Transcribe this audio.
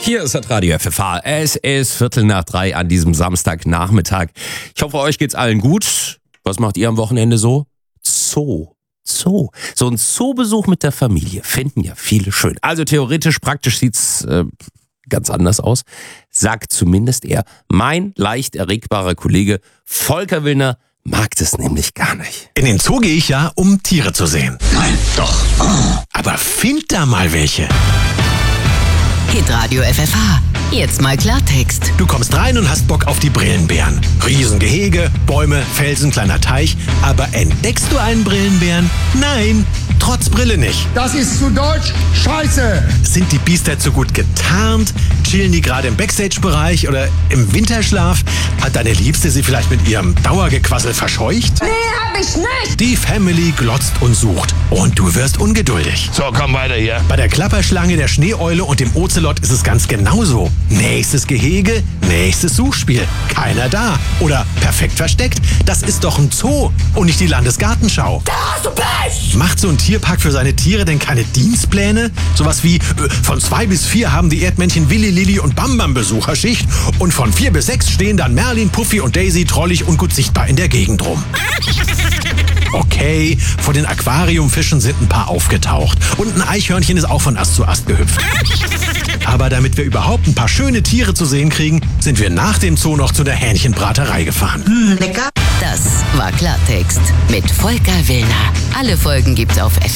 Hier ist das Radio FFH. Es ist 2:45 an diesem Samstagnachmittag. Ich hoffe, euch geht's allen gut. Was macht ihr am Wochenende so? Zoo. So ein Zoobesuch mit der Familie finden ja viele schön. Also theoretisch, praktisch sieht's ganz anders aus. Sagt zumindest er. Mein leicht erregbarer Kollege Volker Willner mag das nämlich gar nicht. In den Zoo gehe ich ja, um Tiere zu sehen. Nein, doch. Aber find da mal welche. Hitradio FFH. Jetzt mal Klartext. Du kommst rein und hast Bock auf die Brillenbären. Riesengehege, Bäume, Felsen, kleiner Teich. Aber entdeckst du einen Brillenbären? Nein, trotz Brille nicht. Das ist zu deutsch Scheiße. Sind die Biester zu gut getarnt? Chillen die gerade im Backstage-Bereich oder im Winterschlaf? Hat deine Liebste sie vielleicht mit ihrem Dauergequassel verscheucht? Nee, hab ich nicht. Die Family glotzt und sucht. Und du wirst ungeduldig. So, komm weiter hier. Bei der Klapperschlange, der Schneeeule und dem Ozelot ist es ganz genauso. Nächstes Gehege, nächstes Suchspiel. Keiner da. Oder perfekt versteckt. Das ist doch ein Zoo und nicht die Landesgartenschau. Da hast du Pech. Macht so ein Tierpark für seine Tiere denn keine Dienstpläne? Sowas wie, von 2 bis 4 haben die Erdmännchen Willi, Lilli und Bambam Besucherschicht und von 4 bis 6 stehen dann Merlin, Puffy und Daisy trollig und gut sichtbar in der Gegend rum. Okay, vor den Aquariumfischen sind ein paar aufgetaucht und ein Eichhörnchen ist auch von Ast zu Ast gehüpft. Aber damit wir überhaupt ein paar schöne Tiere zu sehen kriegen, sind wir nach dem Zoo noch zu der Hähnchenbraterei gefahren. Das war Klartext mit Volker Willner. Alle Folgen gibt's auf